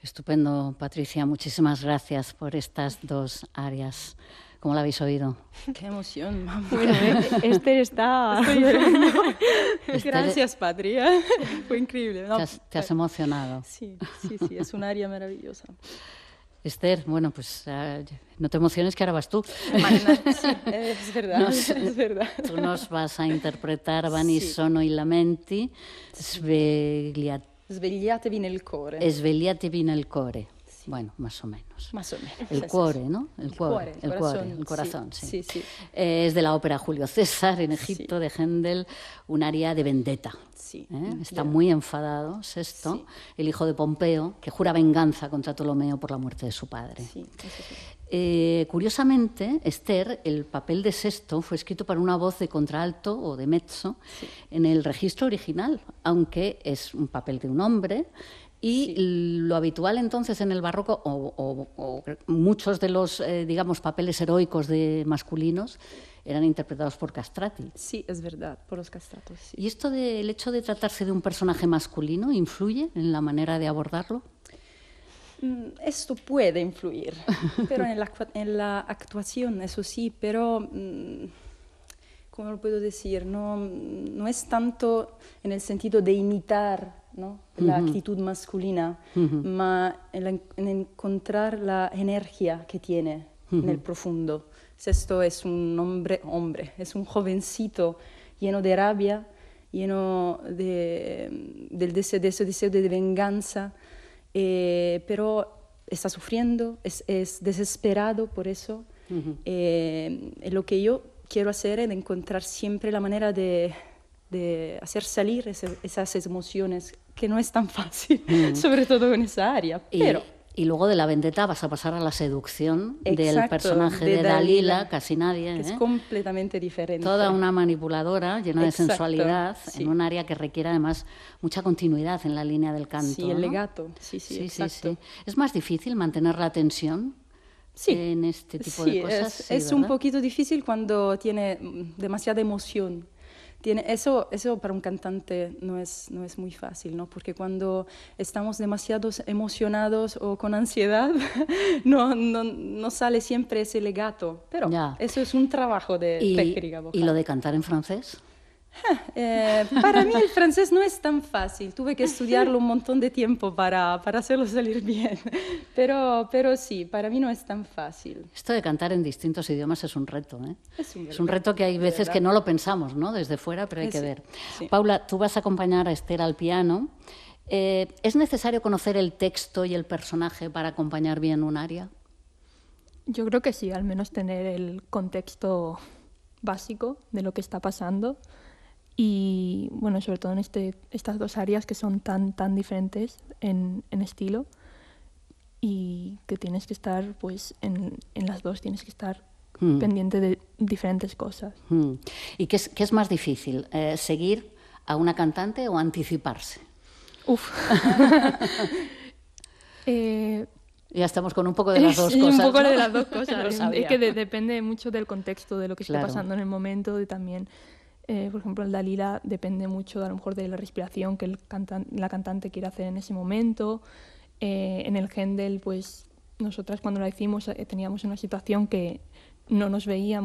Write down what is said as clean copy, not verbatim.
Estupendo, Patricia. Muchísimas gracias por estas dos arias. ¿Cómo la habéis oído? ¡Qué emoción, mamá! Bueno, Esther está... Gracias, Patria. Fue increíble. No, ¿Te has emocionado? Sí, es un área maravillosa. Esther, bueno, pues no te emociones que ahora vas tú. Sí, es verdad, es verdad. Tú nos vas a interpretar Vani sono i lamenti, Svegliatevi nel cuore. Svegliatevi nel cuore. Sí. Bueno, más o menos. Más o menos. El cuore, ¿no? El corazón, sí. Sí. Es de la ópera Julio César en Egipto, de Händel, un aria de vendetta. Sí. Está muy enfadado Sesto, el hijo de Pompeo, que jura venganza contra Ptolomeo por la muerte de su padre. Sí, eso sí. Curiosamente, Esther, el papel de Sesto fue escrito para una voz de contralto o de mezzo en el registro original, aunque es un papel de un hombre. Y lo habitual entonces en el barroco, o muchos de los, digamos, papeles heroicos de masculinos eran interpretados por castrati. Sí, es verdad, por los castratos. Sí. ¿Y esto del hecho de tratarse de un personaje masculino influye en la manera de abordarlo? Esto puede influir, pero en la actuación, eso sí, pero... ¿cómo lo puedo decir? No es tanto en el sentido de imitar, ¿no? La actitud masculina, ma en encontrar la energía que tiene en el profundo. Esto es un hombre, es un jovencito lleno de rabia, lleno del deseo de venganza, pero está sufriendo, es desesperado por eso. Lo que yo quiero hacer es encontrar siempre la manera de hacer salir esas emociones, que no es tan fácil, sobre todo en esa área. Y luego de la vendetta vas a pasar a la seducción del personaje de Dalila, casi nadie. Que es completamente diferente. Toda una manipuladora llena de sensualidad, en un área que requiere además mucha continuidad en la línea del canto. Sí, el legato. Sí, exacto. ¿Es más difícil mantener la tensión? En este tipo de cosas. Es un poquito difícil cuando tiene demasiada emoción. Eso para un cantante no es muy fácil, ¿no? Porque cuando estamos demasiado emocionados o con ansiedad, no sale siempre ese legato. Pero eso es un trabajo de técnica vocal. ¿Y lo de cantar en francés? Para mí el francés no es tan fácil. Tuve que estudiarlo un montón de tiempo para hacerlo salir bien. Pero sí, para mí no es tan fácil. Esto de cantar en distintos idiomas es un reto, ¿eh? Es un reto que hay veces que no lo pensamos, ¿no? Desde fuera, pero hay que ver. Sí. Paula, tú vas a acompañar a Esther al piano. ¿Es necesario conocer el texto y el personaje para acompañar bien un aria? Yo creo que sí, al menos tener el contexto básico de lo que está pasando. Y bueno, sobre todo en estas dos áreas que son tan diferentes en estilo, y que tienes que estar, pues en las dos tienes que estar pendiente de diferentes cosas. ¿Y qué es más difícil? ¿Seguir a una cantante o anticiparse? Ya estamos con un poco de las dos cosas. Un poco de las dos cosas. Es que depende mucho del contexto, de lo que esté pasando en el momento, y también... por ejemplo, el Dalila depende mucho a lo mejor de la respiración que la cantante quiere hacer en ese momento. En el Händel, pues nosotras cuando lo hicimos teníamos una situación que no nos veíamos